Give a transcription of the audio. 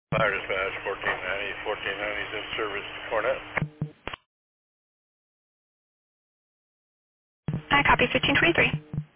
Fire dispatch 1490 is in service to Cornet. I copy 1523.